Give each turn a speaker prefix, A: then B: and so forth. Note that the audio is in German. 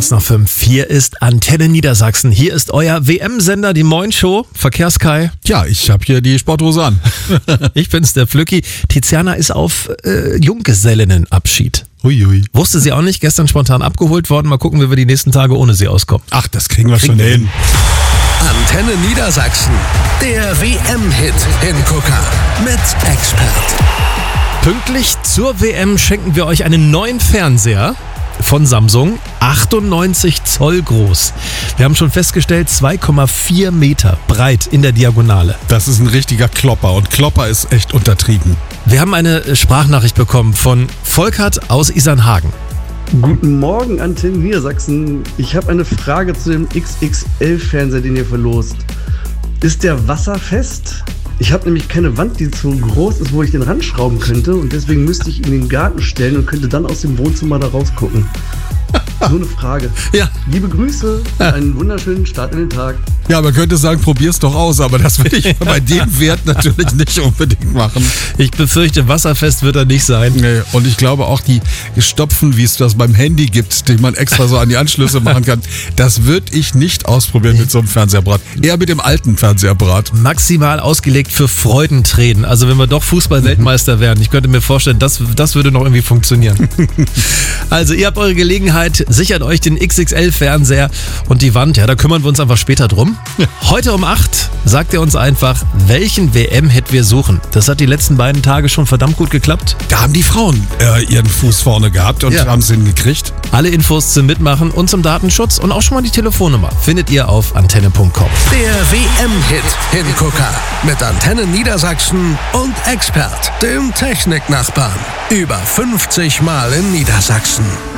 A: 6:05. Hier ist Antenne Niedersachsen. Hier ist euer WM-Sender, die Moin Show. Verkehrskai.
B: Ja, ich habe hier die Sporthose an.
A: Ich bin's, der Flücki. Tiziana ist auf Junggesellinnenabschied.
B: Huiui.
A: Wusste sie auch nicht, gestern spontan abgeholt worden. Mal gucken, wie wir die nächsten Tage ohne sie auskommen.
B: Ach, das kriegen wir schon hin.
C: Antenne Niedersachsen. Der WM-Hit Hingucker mit Expert.
A: Pünktlich zur WM schenken wir euch einen neuen Fernseher von Samsung, 98 Zoll groß. Wir haben schon festgestellt, 2,4 Meter breit in der Diagonale.
B: Das ist ein richtiger Klopper und Klopper ist echt untertrieben.
A: Wir haben eine Sprachnachricht bekommen von Volkert aus Isernhagen.
D: Guten Morgen, Antenne Niedersachsen. Ich habe eine Frage zu dem XXL-Fernseher, den ihr verlost. Ist der wasserfest? Ich habe nämlich keine Wand, die zu groß ist, wo ich den ranschrauben könnte. Und deswegen müsste ich ihn in den Garten stellen und könnte dann aus dem Wohnzimmer da rausgucken. So eine Frage.
A: Ja.
D: Liebe Grüße, einen wunderschönen Start in den Tag.
B: Ja, man könnte sagen, probier's doch aus, aber das will ich bei dem Wert natürlich nicht unbedingt machen.
A: Ich befürchte, wasserfest wird er nicht sein.
B: Nee, und ich glaube auch die Stopfen, wie es das beim Handy gibt, die man extra so an die Anschlüsse machen kann, das würde ich nicht ausprobieren mit so einem Fernsehapparat. Eher mit dem alten Fernsehapparat.
A: Maximal ausgelegt für Freudentränen. Also wenn wir doch Fußball-Weltmeister wären, ich könnte mir vorstellen, das würde noch irgendwie funktionieren. Also ihr habt eure Gelegenheit, sichert euch den XXL-Fernseher und die Wand, ja, da kümmern wir uns einfach später drum. Ja. Heute um 8 sagt ihr uns einfach, welchen WM-Hit wir suchen. Das hat die letzten beiden Tage schon verdammt gut geklappt.
B: Da haben die Frauen ihren Fuß vorne gehabt und haben es hingekriegt.
A: Alle Infos zum Mitmachen und zum Datenschutz und auch schon mal die Telefonnummer findet ihr auf antenne.com.
C: Der WM-Hit Hingucker mit Antenne Niedersachsen und Expert, dem Techniknachbarn. Über 50 Mal in Niedersachsen.